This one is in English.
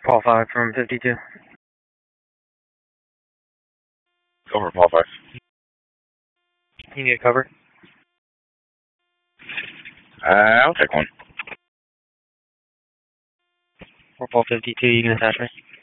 Paul 5 from 52. Go for Paul 5. You need a cover? I'll take one. Or Paul 52, you can attach me.